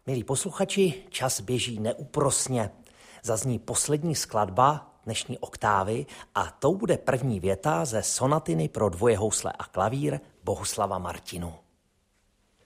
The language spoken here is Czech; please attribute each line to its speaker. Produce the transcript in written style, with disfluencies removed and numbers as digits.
Speaker 1: Milí posluchači, čas běží neúprosně. Zazní poslední skladba dnešní oktávy a tou bude první věta ze sonatiny pro dvoje housle a klavír Bohuslava Martinů.